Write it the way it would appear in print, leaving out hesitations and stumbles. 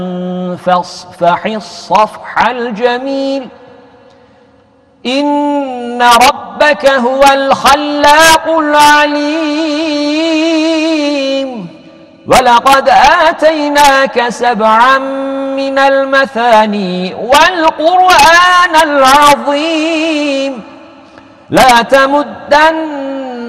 فاصفح الصفح الجميل إن ربك هو الخلاق العليم ولقد آتيناك 7 من المثاني والقرآن العظيم لا تمدن